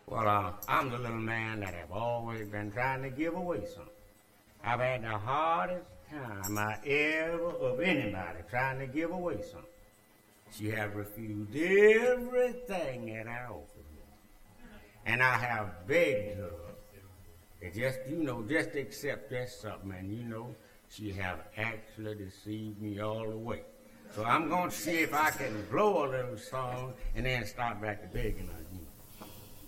Well, I'm the little man that have always been trying to give away something. I've had the hardest time I ever of anybody trying to give away something. She have refused everything that I offered her. And I have begged her to just accept that something. And she have actually deceived me all the way. So I'm going to see if I can blow a little song and then start back to begging again.